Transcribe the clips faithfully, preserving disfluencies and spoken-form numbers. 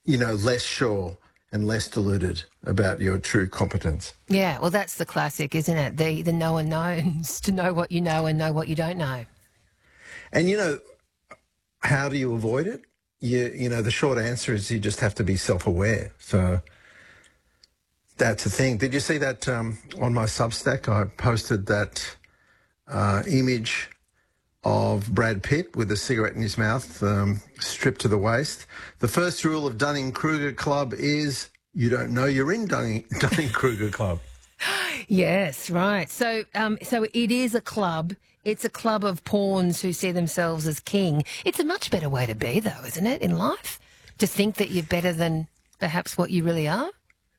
you know, less sure and less deluded about your true competence. Yeah, well, that's the classic, isn't it? The the no unknowns, to know what you know and know what you don't know. And, you know, how do you avoid it? You, you know, the short answer is you just have to be self-aware. So that's the thing. Did you see that um, on my Substack? I posted that uh, image of Brad Pitt with a cigarette in his mouth, um, stripped to the waist. The first rule of Dunning-Kruger Club is you don't know you're in Dunning- Dunning-Kruger Club. Yes, right. So, um, so it is a club. It's a club of pawns who see themselves as king. It's a much better way to be, though, isn't it, in life? To think that you're better than perhaps what you really are?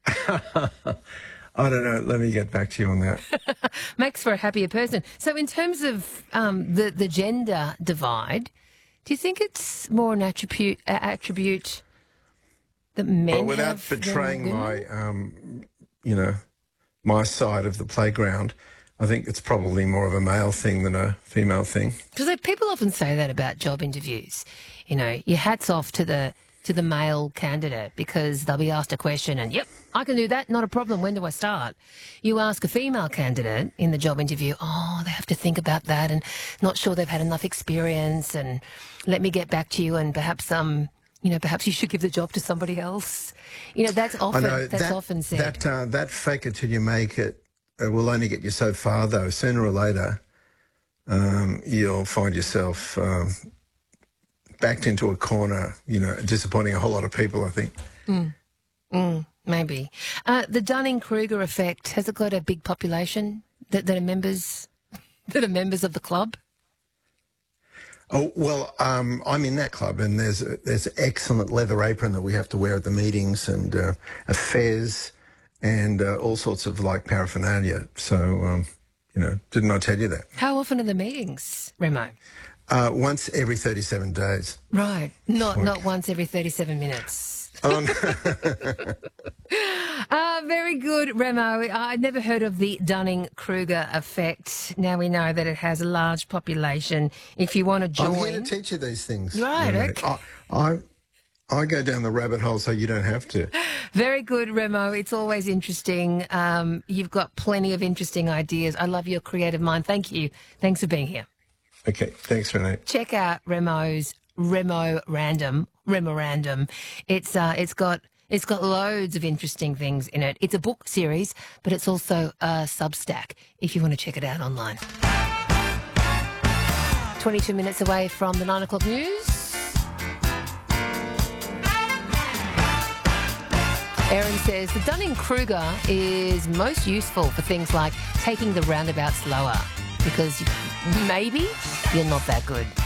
I don't know. Let me get back to you on that. Makes for a happier person. So in terms of um, the, the gender divide, do you think it's more an attribute, uh, attribute that men Well, without have betraying than my, women? um, you know, my side of the playground, I think it's probably more of a male thing than a female thing. Because people often say that about job interviews. You know, your hat's off to the to the male candidate because they'll be asked a question and, yep, I can do that, not a problem, when do I start? You ask a female candidate in the job interview, oh, they have to think about that and not sure they've had enough experience and let me get back to you and perhaps, um, you know, perhaps you should give the job to somebody else. You know, that's often, I know, that's that, often said. That, uh, that fake it till you make it uh, will only get you so far, though. Sooner or later, um, you'll find yourself um, backed into a corner, you know, disappointing a whole lot of people, I think. Mm. Mm, maybe. Uh, the Dunning-Kruger effect, has it got a big population that, that are members that are members of the club? Oh, well, um, I'm in that club, and there's a, there's an excellent leather apron that we have to wear at the meetings, and uh, a fez, and uh, all sorts of, like, paraphernalia. So, um, you know, didn't I tell you that? How often are the meetings, Remo? Uh, once every thirty-seven days. Right, not Like, not once every thirty-seven minutes. Um, uh, very good, Remo. I'd never heard of the Dunning-Kruger effect. Now we know that it has a large population. If you want to join... I'm here to teach you these things. Right, Remo. okay. I, I, I go down the rabbit hole so you don't have to. Very good, Remo. It's always interesting. Um, you've got plenty of interesting ideas. I love your creative mind. Thank you. Thanks for being here. Okay, thanks, Renee. Check out Remo's Remo Random. Remo Random. It's uh, it's got it's got loads of interesting things in it. It's a book series, but it's also a Substack if you want to check it out online. twenty-two minutes away from the nine o'clock news. Erin says the Dunning-Kruger is most useful for things like taking the roundabout slower because maybe you're not that good.